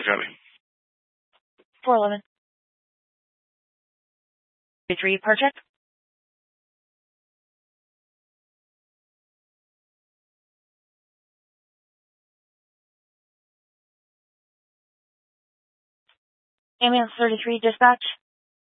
Charlie. 411. 3 part check. Ambulance 33 dispatch.